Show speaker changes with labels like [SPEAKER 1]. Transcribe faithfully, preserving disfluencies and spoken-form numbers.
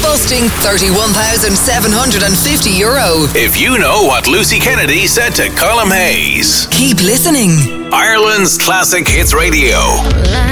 [SPEAKER 1] busting thirty-one thousand seven hundred fifty euro.
[SPEAKER 2] If you know what Lucy Kennedy said to Colm Hayes.
[SPEAKER 1] Keep listening.
[SPEAKER 2] Ireland's Classic Hits Radio.